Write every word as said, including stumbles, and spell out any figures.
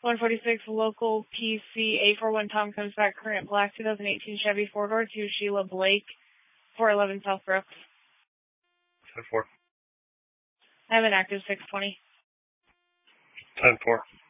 one forty-six local P C eight four one Tom comes back, current black two thousand eighteen Chevy four-door to Sheila Blake, four eleven South Brooks. ten four. I have an active six twenty. ten four.